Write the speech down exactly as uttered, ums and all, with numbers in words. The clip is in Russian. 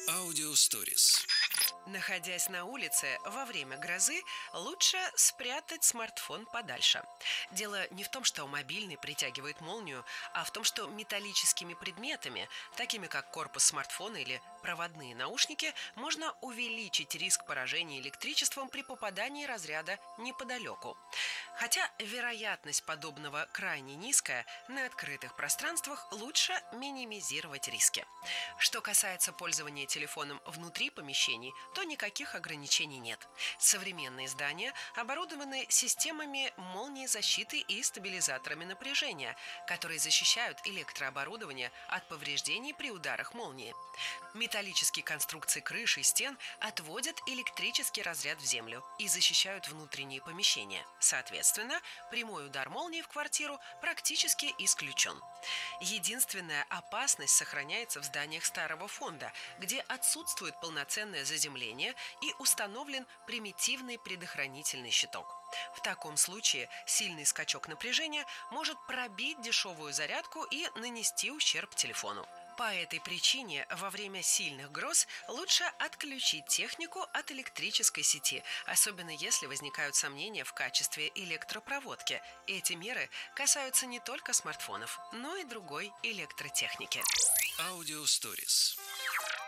Аудио Stories. Находясь на улице во время грозы, лучше спрятать смартфон подальше. Дело не в том, что мобильный притягивает молнию, а в том, что металлическими предметами, такими как корпус смартфона или проводные наушники, можно увеличить риск поражения электричеством при попадании разряда неподалеку. Хотя вероятность подобного крайне низкая, на открытых пространствах лучше минимизировать риски. Что касается пользования телефоном внутри помещений, то никаких ограничений нет. Современные здания оборудованы системами молниезащиты и стабилизаторами напряжения, которые защищают электрооборудование от повреждений при ударах молнии. Металлические конструкции крыш и стен отводят электрический разряд в землю и защищают внутренние помещения. Соответственно, прямой удар молнии в квартиру практически исключен. Единственная опасность сохраняется в зданиях старого фонда, где отсутствует полноценное заземление и установлен примитивный предохранительный щиток. В таком случае сильный скачок напряжения может пробить дешевую зарядку и нанести ущерб телефону. По этой причине во время сильных гроз лучше отключить технику от электрической сети, особенно если возникают сомнения в качестве электропроводки. Эти меры касаются не только смартфонов, но и другой электротехники. Аудио Stories.